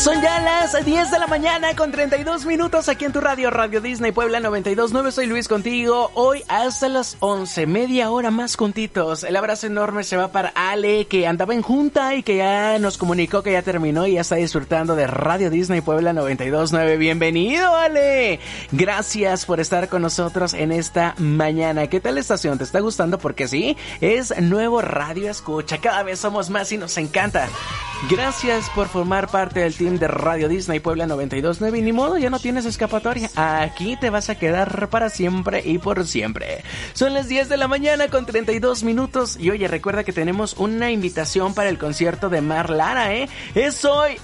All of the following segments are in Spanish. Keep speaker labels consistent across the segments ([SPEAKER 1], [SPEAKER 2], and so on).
[SPEAKER 1] Son ya las 10 de la mañana con 32 minutos aquí en tu radio, Radio Disney Puebla 92.9. Soy Luis contigo, hoy hasta las 11, media hora más juntitos. El abrazo enorme se va para Ale, que andaba en junta y que ya nos comunicó que ya terminó y ya está disfrutando de Radio Disney Puebla 92.9. Bienvenido, Ale. Gracias por estar con nosotros en esta mañana. ¿Qué tal la estación? ¿Te está gustando? Porque sí, es nuevo Radio Escucha. Cada vez somos más y nos encanta. Gracias por formar parte del team de Radio Disney Puebla 92.9 y ni modo, ya no tienes escapatoria. Aquí te vas a quedar para siempre y por siempre. Son las 10 de la mañana con 32 minutos y oye, recuerda que tenemos una invitación para el concierto de Mar Lara, Es hoy.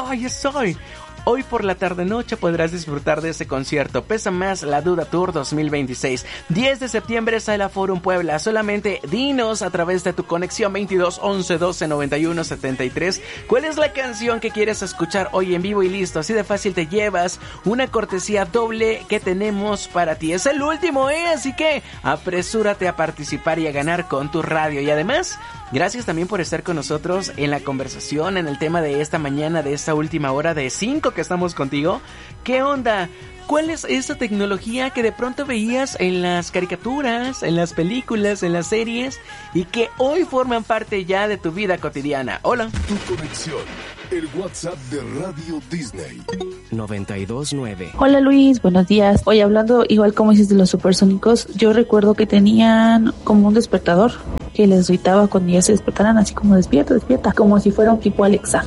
[SPEAKER 1] Hoy por la tarde-noche podrás disfrutar de este concierto. Pesa más la Duda Tour 2026. 10 de septiembre Sala Forum Puebla. Solamente dinos a través de tu conexión 22 11 12 91 73 cuál es la canción que quieres escuchar hoy en vivo y listo. Así de fácil te llevas una cortesía doble que tenemos para ti. Es el último, Así que apresúrate a participar y a ganar con tu radio. Y además, gracias también por estar con nosotros en la conversación, en el tema de esta mañana, de esta última hora de 5 que estamos contigo. ¿Qué onda? ¿Cuál es esa tecnología que de pronto veías en las caricaturas, en las películas, en las series y que hoy forman parte ya de tu vida cotidiana? Hola.
[SPEAKER 2] Tu conexión, el WhatsApp de Radio Disney
[SPEAKER 3] 92.9.
[SPEAKER 4] Hola Luis, buenos días. Hoy hablando igual como dices de los supersónicos, yo recuerdo que tenían como un despertador que les gritaba cuando ya se despertaran, así como despierta, como si fuera un tipo Alexa.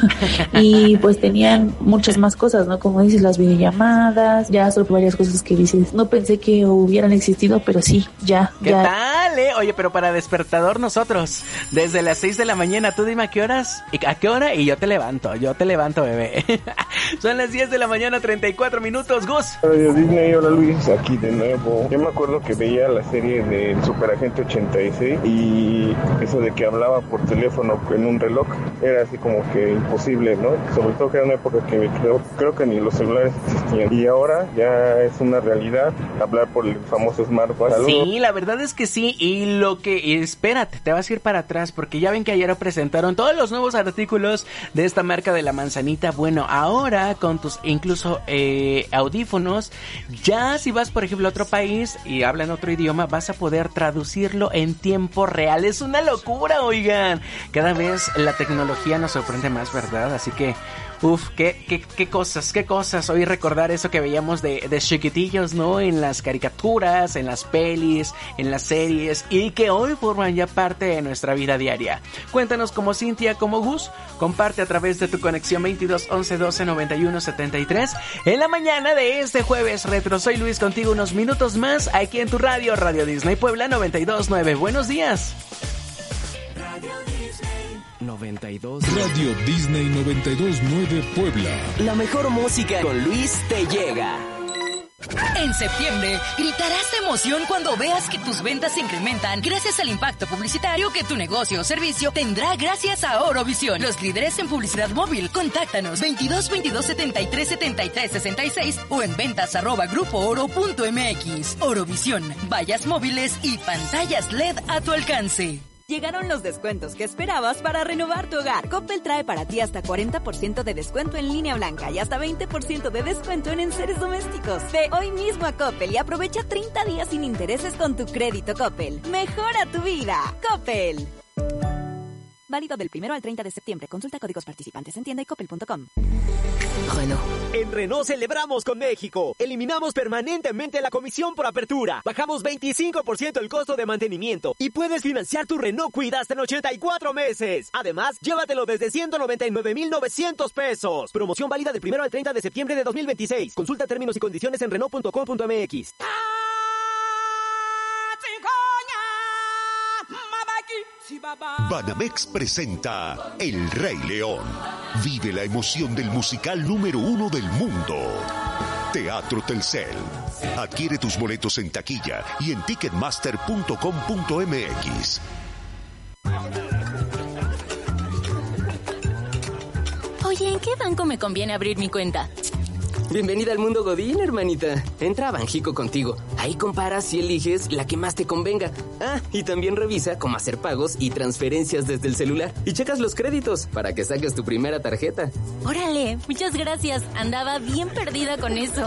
[SPEAKER 4] Y pues tenían muchas más cosas, ¿no? Como dices, las videollamadas, ya son varias cosas que dices, no pensé que hubieran existido, pero sí, ya.
[SPEAKER 1] ¿Qué tal, Oye, pero para despertador nosotros, desde las 6 de la mañana, tú dime a qué horas, a qué hora y yo te levanto, bebé. Son las 10 de la mañana, 34 minutos, Gus.
[SPEAKER 5] Radio Disney, hola Luis, aquí de nuevo. Yo me acuerdo que veía la serie del Superagente 86 y eso de que hablaba por teléfono en un reloj era así como que imposible, ¿no? Sobre todo que era una época que creo que ni los celulares existían. Y ahora ya es una realidad hablar por el famoso smartphone.
[SPEAKER 1] Sí, la verdad es que sí. Y lo que... espérate, te vas a ir para atrás porque ya ven que ayer presentaron todos los nuevos artículos de esta marca de la manzanita. Bueno, ahora con tus incluso audífonos, ya si vas por ejemplo a otro país y hablan otro idioma, vas a poder traducirlo en tiempo real. Es una locura, oigan. Cada vez la tecnología nos sorprende más, ¿verdad? Así que qué cosas. Hoy recordar eso que veíamos de chiquitillos, ¿no? En las caricaturas, en las pelis, en las series, y que hoy forman ya parte de nuestra vida diaria. Cuéntanos como Cintia, como Gus, comparte a través de tu conexión 22 11 12 91 73 en la mañana de este jueves retro. Soy Luis contigo unos minutos más aquí en tu radio, Radio Disney Puebla 92.9. Buenos días.
[SPEAKER 2] Radio Disney 92.9 Puebla.
[SPEAKER 3] La mejor música con Luis te llega.
[SPEAKER 6] En septiembre, gritarás de emoción cuando veas que tus ventas se incrementan gracias al impacto publicitario que tu negocio o servicio tendrá gracias a Orovisión. Los líderes en publicidad móvil, contáctanos 22 22 73 73 66 o en ventas@grupooro.mx. Orovisión, vallas móviles y pantallas LED a tu alcance.
[SPEAKER 7] Llegaron los descuentos que esperabas para renovar tu hogar. Coppel trae para ti hasta 40% de descuento en línea blanca y hasta 20% de descuento en enseres domésticos. Ve hoy mismo a Coppel y aprovecha 30 días sin intereses con tu crédito Coppel. Mejora tu vida. Coppel. Válido del 1 al 30 de septiembre. Consulta códigos participantes en tienda y coppel.com.
[SPEAKER 3] Renault.
[SPEAKER 8] En Renault celebramos con México. Eliminamos permanentemente la comisión por apertura. Bajamos 25% el costo de mantenimiento. Y puedes financiar tu Renault Kwid hasta en 84 meses. Además, llévatelo desde 199,900 pesos. Promoción válida del 1 al 30 de septiembre de 2026. Consulta términos y condiciones en Renault.com.mx.
[SPEAKER 9] Banamex presenta El Rey León. Vive la emoción del musical número 1 del mundo. Teatro Telcel. Adquiere tus boletos en taquilla y en ticketmaster.com.mx.
[SPEAKER 10] Oye, ¿en qué banco me conviene abrir mi cuenta?
[SPEAKER 3] Bienvenida al mundo Godín, hermanita. Entra a Banjico contigo. Ahí comparas y eliges la que más te convenga. Ah, y también revisa cómo hacer pagos y transferencias desde el celular. Y checas los créditos para que saques tu primera tarjeta.
[SPEAKER 10] Órale, muchas gracias. Andaba bien perdida con eso.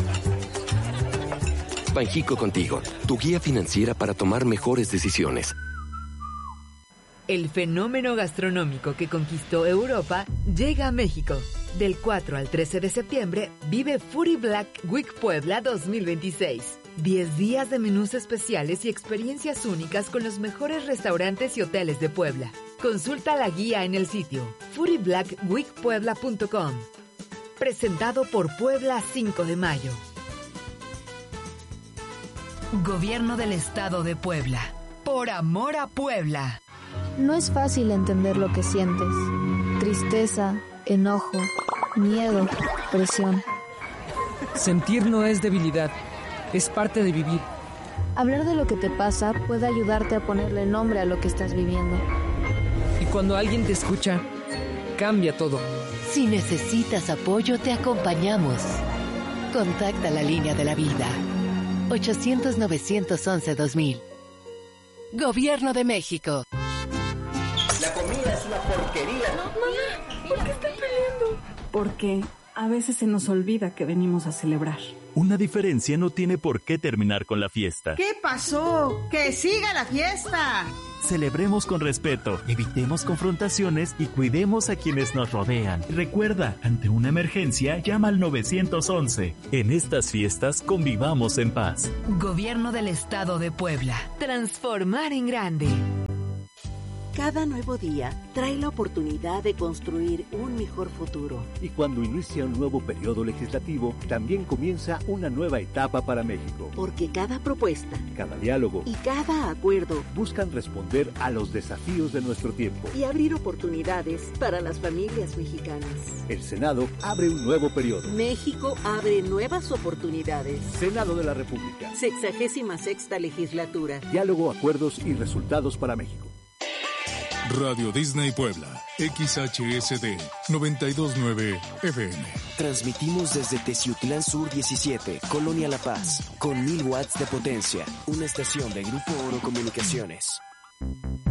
[SPEAKER 11] Banjico Contigo, tu guía financiera para tomar mejores decisiones.
[SPEAKER 12] El fenómeno gastronómico que conquistó Europa llega a México. Del 4 al 13 de septiembre, vive Foodie Black Week Puebla 2026. 10 días de menús especiales y experiencias únicas con los mejores restaurantes y hoteles de Puebla. Consulta la guía en el sitio foodieblackweekpuebla.com. Presentado por Puebla 5 de Mayo. Gobierno del Estado de Puebla. Por amor a Puebla.
[SPEAKER 13] No es fácil entender lo que sientes. Tristeza, enojo, miedo, presión.
[SPEAKER 14] Sentir no es debilidad, es parte de vivir.
[SPEAKER 13] Hablar de lo que te pasa puede ayudarte a ponerle nombre a lo que estás viviendo.
[SPEAKER 14] Y cuando alguien te escucha, cambia todo.
[SPEAKER 15] Si necesitas apoyo, te acompañamos. Contacta la línea de la vida. 800-911-2000. Gobierno de México.
[SPEAKER 16] La comida es una porquería.
[SPEAKER 17] No, mamá, ¿por qué están peleando? Porque a veces se nos olvida que venimos a celebrar.
[SPEAKER 18] Una diferencia no tiene por qué terminar con la fiesta.
[SPEAKER 19] ¿Qué pasó? ¡Que siga la fiesta!
[SPEAKER 18] Celebremos con respeto, evitemos confrontaciones y cuidemos a quienes nos rodean. Recuerda, ante una emergencia, llama al 911. En estas fiestas, convivamos en paz.
[SPEAKER 12] Gobierno del Estado de Puebla. Transformar en grande.
[SPEAKER 20] Cada nuevo día trae la oportunidad de construir un mejor futuro.
[SPEAKER 21] Y cuando inicia un nuevo periodo legislativo, también comienza una nueva etapa para México.
[SPEAKER 20] Porque cada propuesta,
[SPEAKER 21] cada diálogo
[SPEAKER 20] y cada acuerdo
[SPEAKER 21] buscan responder a los desafíos de nuestro tiempo
[SPEAKER 20] y abrir oportunidades para las familias mexicanas.
[SPEAKER 21] El Senado abre un nuevo periodo.
[SPEAKER 20] México abre nuevas oportunidades.
[SPEAKER 21] Senado de la República.
[SPEAKER 20] 66ª legislatura.
[SPEAKER 21] Diálogo, acuerdos y resultados para México.
[SPEAKER 2] Radio Disney Puebla, XHSD 929 FM.
[SPEAKER 3] Transmitimos desde Teciutlán Sur 17, Colonia La Paz, con 1000 watts de potencia. Una estación de Grupo Oro Comunicaciones.